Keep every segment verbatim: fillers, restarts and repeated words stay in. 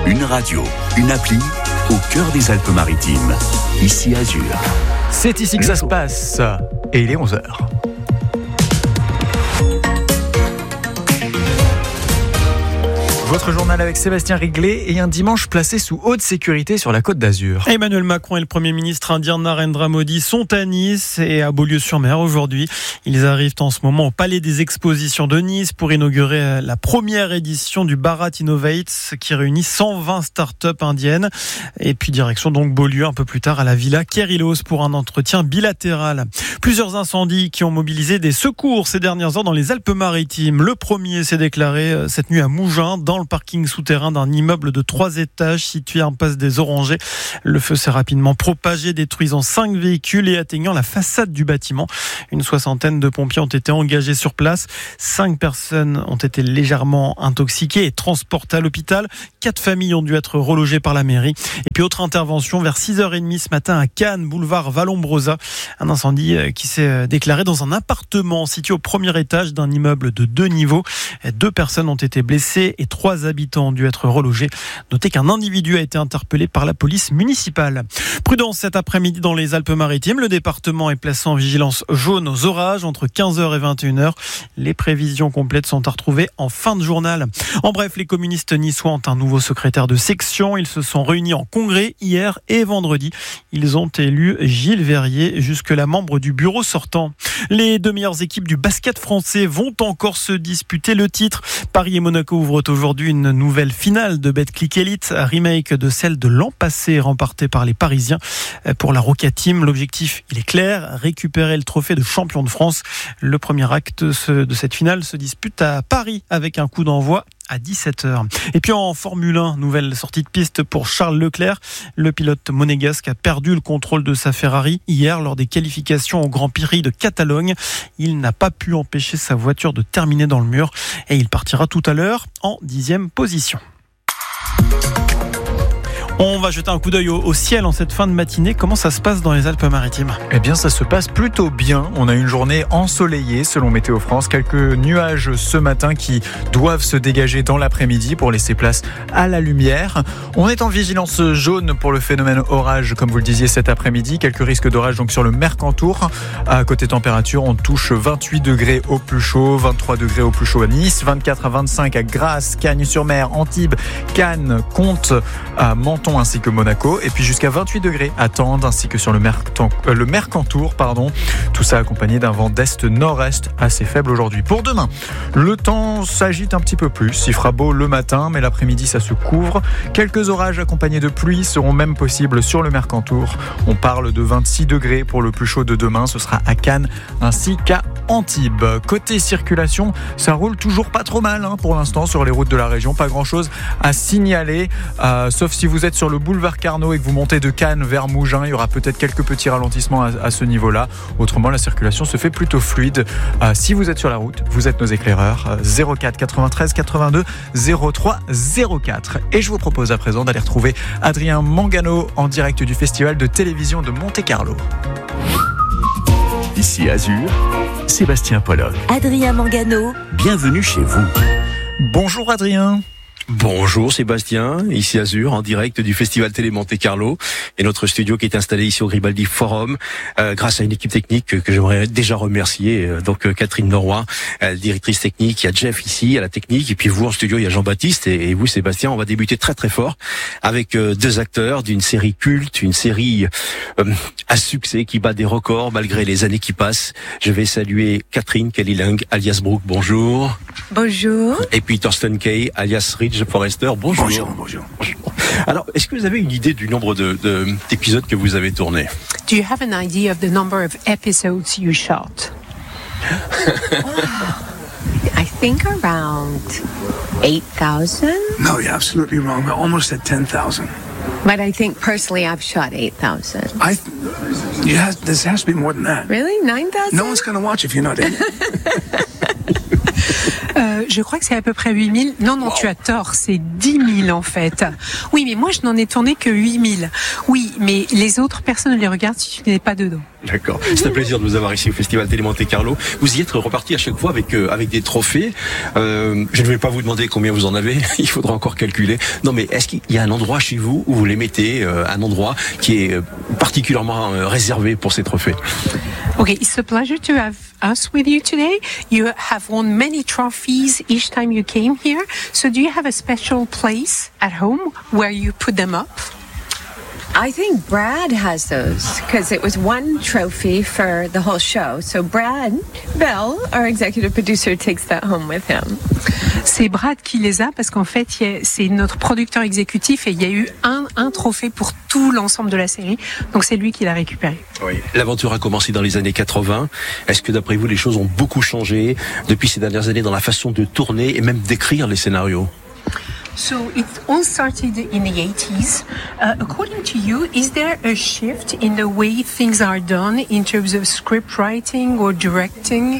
Une radio, une appli, au cœur des Alpes-Maritimes. Ici Azur. C'est ici que ça se passe. Et il est onze heures. Votre journal avec Sébastien Riglet et un dimanche placé sous haute sécurité sur la Côte d'Azur. Emmanuel Macron et le Premier ministre indien Narendra Modi sont à Nice et à Beaulieu-sur-Mer aujourd'hui. Ils arrivent en ce moment au Palais des Expositions de Nice pour inaugurer la première édition du Bharat Innovates qui réunit cent vingt startups indiennes. Et puis direction donc Beaulieu un peu plus tard à la Villa Kérilos pour un entretien bilatéral. Plusieurs incendies qui ont mobilisé des secours ces dernières heures dans les Alpes-Maritimes. Le premier s'est déclaré cette nuit à Mougins dans le parking souterrain d'un immeuble de trois étages situé en passe des Orangers. Le feu s'est rapidement propagé, détruisant cinq véhicules et atteignant la façade du bâtiment. Une soixantaine de pompiers ont été engagés sur place. Cinq personnes ont été légèrement intoxiquées et transportées à l'hôpital. Quatre familles ont dû être relogées par la mairie. Et puis autre intervention vers six heures trente ce matin à Cannes, boulevard Vallombrosa. Un incendie qui s'est déclaré dans un appartement situé au premier étage d'un immeuble de deux niveaux. Deux personnes ont été blessées et trois habitants ont dû être relogés. Notez qu'un individu a été interpellé par la police municipale. Prudence cet après-midi dans les Alpes-Maritimes. Le département est placé en vigilance jaune aux orages entre quinze heures et vingt et une heures. Les prévisions complètes sont à retrouver en fin de journal. En bref, les communistes niçois ont un nouveau secrétaire de section. Ils se sont réunis en congrès hier et vendredi. Ils ont élu Gilles Verrier, jusque-là membre du bureau sortant. Les deux meilleures équipes du basket français vont encore se disputer le titre. Paris et Monaco ouvrent aujourd'hui une nouvelle finale de Betclic Elite, remake de celle de l'an passé remportée par les Parisiens. Pour la Roca Team, l'objectif il est clair, récupérer le trophée de champion de France. Le premier acte de cette finale se dispute à Paris avec un coup d'envoi à dix-sept heures. Et puis en Formule un, nouvelle sortie de piste pour Charles Leclerc. Le pilote monégasque a perdu le contrôle de sa Ferrari hier lors des qualifications au Grand Prix de Catalogne. Il n'a pas pu empêcher sa voiture de terminer dans le mur et il partira tout à l'heure en dixième position. On va jeter un coup d'œil au, au ciel en cette fin de matinée. Comment ça se passe dans les Alpes-Maritimes ? Eh bien, ça se passe plutôt bien. On a une journée ensoleillée selon Météo France. Quelques nuages ce matin qui doivent se dégager dans l'après-midi pour laisser place à la lumière. On est en vigilance jaune pour le phénomène orage, comme vous le disiez cet après-midi. Quelques risques d'orage donc sur le Mercantour. À côté température, on touche vingt-huit degrés au plus chaud, vingt-trois degrés au plus chaud à Nice, vingt-quatre à vingt-cinq à Grasse, Cagnes-sur-Mer, Antibes, Cannes, Comtes, à Menton ainsi que Monaco, et puis jusqu'à vingt-huit degrés à Tende ainsi que sur le, Mercan- euh, le Mercantour. Pardon. Tout ça accompagné d'un vent d'est-nord-est assez faible aujourd'hui. Pour demain, le temps s'agite un petit peu plus. Il fera beau le matin, mais l'après-midi ça se couvre. Quelques orages accompagnés de pluie seront même possibles sur le Mercantour. On parle de vingt-six degrés pour le plus chaud de demain. Ce sera à Cannes ainsi qu'à Antibes. Côté circulation, ça roule toujours pas trop mal hein, pour l'instant sur les routes de la région. Pas grand-chose à signaler, euh, sauf si vous êtes sur le boulevard Carnot et que vous montez de Cannes vers Mougins, il y aura peut-être quelques petits ralentissements à, à ce niveau-là. Autrement, la circulation se fait plutôt fluide. Euh, si vous êtes sur la route, vous êtes nos éclaireurs. Euh, zéro quatre quatre-vingt-treize quatre-vingt-deux zéro trois zéro quatre. Et je vous propose à présent d'aller retrouver Adrien Mangano en direct du festival de télévision de Monte-Carlo. Ici Azur, Sébastien Pollock. Adrien Mangano. Bienvenue chez vous. Bonjour Adrien. Bonjour Sébastien, ici Azur, en direct du Festival Télé Monte-Carlo et notre studio qui est installé ici au Gribaldi Forum, euh, grâce à une équipe technique que, que j'aimerais déjà remercier. Euh, donc euh, Catherine Norroy, euh, directrice technique, il y a Jeff ici à la technique, et puis vous en studio il y a Jean-Baptiste et, et vous Sébastien. On va débuter très très fort avec euh, deux acteurs d'une série culte, une série euh, à succès qui bat des records malgré les années qui passent. Je vais saluer Catherine Kelly-Lang alias Brooke, bonjour. Bonjour. Et puis Thorsten Kay alias Ridge Forrester, bonjour. Bonjour, bonjour. Alors, est-ce que vous avez une idée du nombre de, de, d'épisodes que vous avez tournés? Do you have an idea of the number of episodes you shot? I think around eight thousand. No, you're absolutely wrong. We're almost at ten thousand. But I think personally I've shot eight thousand. I, you have, this has to be more than that. Really? nine thousand? No one's going to watch if you're not in it. Euh, je crois que c'est à peu près huit mille. Non, non, wow. Tu as tort, c'est dix mille en fait. Oui, mais moi je n'en ai tourné que huit mille. Oui, mais les autres personnes ne les regardent si tu n'es pas dedans. D'accord. C'est un plaisir de vous avoir ici au Festival Télé Monte Carlo. Vous y êtes reparti à chaque fois avec euh, avec des trophées. Euh, je ne vais pas vous demander combien vous en avez. Il faudra encore calculer. Non, mais est-ce qu'il y a un endroit chez vous où vous les mettez, euh, un endroit qui est particulièrement euh, réservé pour ces trophées? Okay, it's a pleasure to have us with you today. You have won many trophies each time you came here. So do you have a special place at home where you put them up? I think Brad has those because it was one trophy for the whole show. So Brad Bell, our executive producer, takes that home with him. C'est Brad qui les a parce qu'en fait, il y a, c'est notre producteur exécutif et il y a eu un, un trophée pour tout l'ensemble de la série. Donc c'est lui qui l'a récupéré. Oui. L'aventure a commencé dans les années quatre-vingts. Est-ce que d'après vous, les choses ont beaucoup changé depuis ces dernières années dans la façon de tourner et même d'écrire les scénarios? So it all started in the eighties. Uh, according to you, is there a shift in the way things are done in terms of script writing or directing?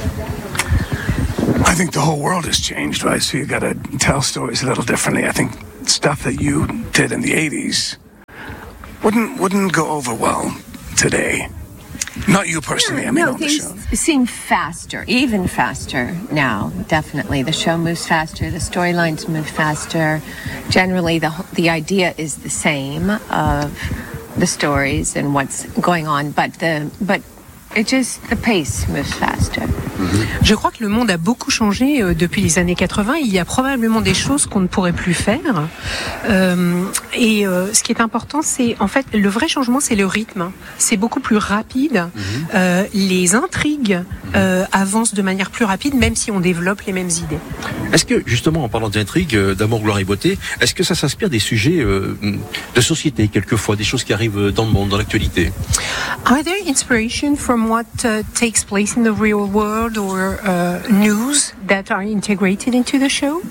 I think the whole world has changed, right? So you got to tell stories a little differently. I think stuff that you did in the eighties wouldn't wouldn't go over well today. Not you personally, I mean no, on the things show. seem faster, even faster now, definitely. The show moves faster, the storylines move faster. Generally, the the idea is the same of the stories and what's going on, but the but it just, the pace moves faster. Je crois que le monde a beaucoup changé euh, depuis les années quatre-vingts. Il y a probablement des choses qu'on ne pourrait plus faire. Euh, et euh, ce qui est important, c'est en fait le vrai changement, c'est le rythme. C'est beaucoup plus rapide. Mm-hmm. Euh, les intrigues euh, avancent de manière plus rapide, même si on développe les mêmes idées. Est-ce que justement, en parlant d'intrigues, d'amour, gloire et beauté, est-ce que ça s'inspire des sujets euh, de société quelquefois, des choses qui arrivent dans le monde, dans l'actualité? Are there inspiration from what uh, takes place in the real world or uh, news that are integrated into the show?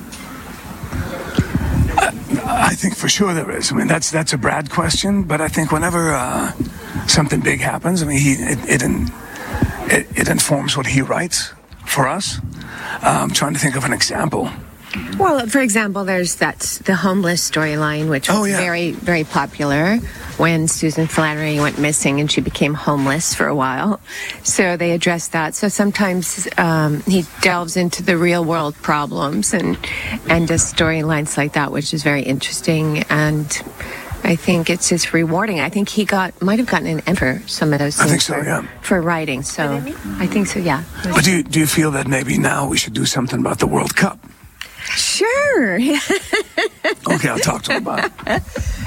Uh, I think for sure there is. I mean, that's that's a Brad question, but I think whenever uh, something big happens, I mean, he it it, in, it it informs what he writes for us. Uh, I'm trying to think of an example. Well, for example, there's that the homeless storyline, which was oh, yeah. very, very popular when Susan Flannery went missing and she became homeless for a while. So they addressed that. So sometimes um, he delves into the real world problems and and does storylines like that, which is very interesting. And I think it's just rewarding. I think he got might have gotten an Emmy for some of those things I think so, for, yeah. for writing. So I think so, yeah. But do you, do you feel that maybe now we should do something about the World Cup? Sure. Okay, I'll talk to him about it.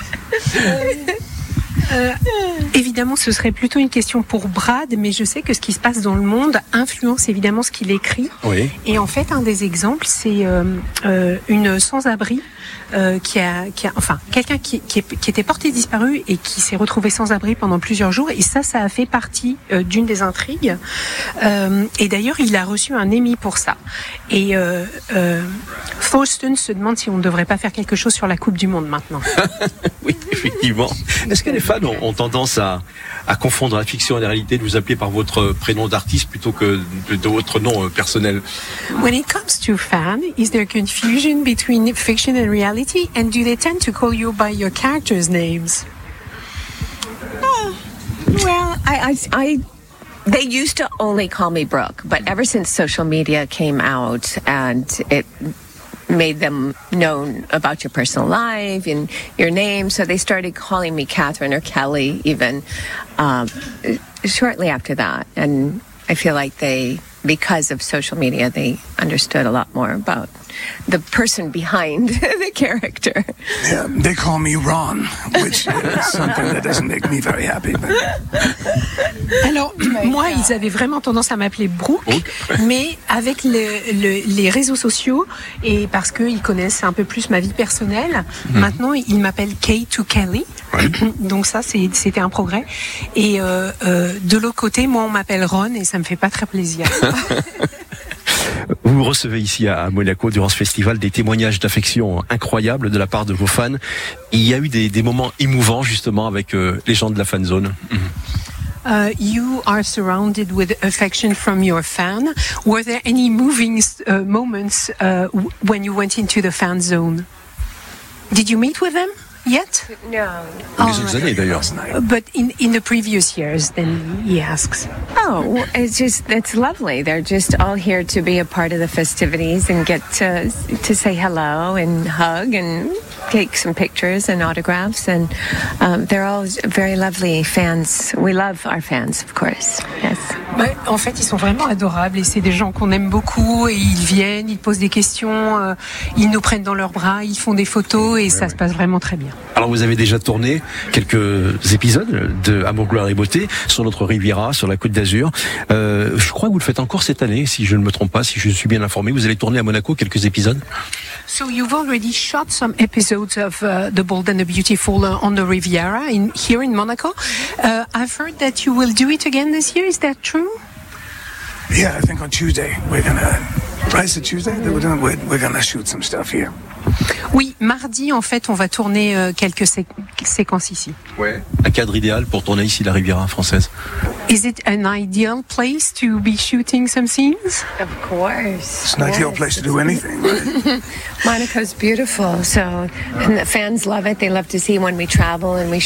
Euh, évidemment, ce serait plutôt une question pour Brad, mais je sais que ce qui se passe dans le monde influence évidemment ce qu'il écrit. Oui. Et en fait, un des exemples, c'est euh, euh, une sans-abri euh, qui, a, qui a, enfin, quelqu'un qui, qui, est, qui était porté disparu et qui s'est retrouvé sans abri pendant plusieurs jours. Et ça, ça a fait partie euh, d'une des intrigues. Euh, et d'ailleurs, il a reçu un Emmy pour ça. Et euh, euh, Thorsten se demande si on ne devrait pas faire quelque chose sur la Coupe du Monde maintenant. Oui, effectivement. Est-ce que les fans ont, ont tendance à, à confondre la fiction et la réalité, de vous appeler par votre prénom d'artiste plutôt que de, de votre nom euh, personnel? When it comes to fan, is there confusion between fiction and reality? And do they tend to call you by your characters' names? Oh, well, I, I, I, they used to only call me Brooke, but ever since social media came out and it made them known about your personal life and your name, so they started calling me Catherine or Kelly even um, shortly after that. And I feel like they, because of social media, they understood a lot more about the person behind the character. Yeah, they call me Ron, which is something that doesn't make me very happy. But... Alors, moi, ils avaient vraiment tendance à m'appeler Brooke, mais avec le, le, les réseaux sociaux, et parce qu'ils connaissent un peu plus ma vie personnelle, mmh. maintenant, ils m'appellent Kate ou Kelly. Ouais. Donc ça, c'est, c'était un progrès. Et euh, euh, de l'autre côté, moi, on m'appelle Ron, et ça me fait pas très plaisir. Vous recevez ici à Monaco, durant ce festival, des témoignages d'affection incroyables de la part de vos fans. Il y a eu des, des moments émouvants, justement, avec euh, les gens de la fan zone. Mmh. Uh, you are surrounded with affection from your fan. Were there any moving uh, moments uh, w- when you went into the fan zone? Did you meet with them? yet? No. Des années d'ailleurs. But in, in the previous years, then he asks. Oh, well, it's just, it's lovely. They're just all here to be a part of the festivities and get to, to say hello and hug and take some pictures and autographs. And um, they're all very lovely fans. We love our fans, of course. Yes. Ouais, en fait, ils sont vraiment adorables et c'est des gens qu'on aime beaucoup et ils viennent, ils posent des questions, euh, ils nous prennent dans leurs bras, ils font des photos et ouais, ça ouais. se passe vraiment très bien. Alors vous avez déjà tourné quelques épisodes de Amour, gloire et beauté sur notre Riviera, sur la Côte d'Azur. Euh, je crois que vous le faites encore cette année, si je ne me trompe pas, si je suis bien informé. Vous allez tourner à Monaco quelques épisodes. So you've already shot some episodes of uh, The Bold and the Beautiful uh, on the Riviera in here in Monaco. Uh, I've heard that you will do it again this year. Is that true? Yeah, I think on Tuesday we're gonna. Right, is it Tuesday? We're gonna, we're, we're gonna shoot some stuff here. Oui, mardi, en fait, on va tourner euh, quelques sé- séquences ici. Ouais. Un cadre idéal pour tourner ici la Riviera française. Is it an ideal place to be shooting some scenes? Of course. It's an ideal yes. place to do anything, right? Monaco's beautiful, so and the fans love it. They love to see when we travel and we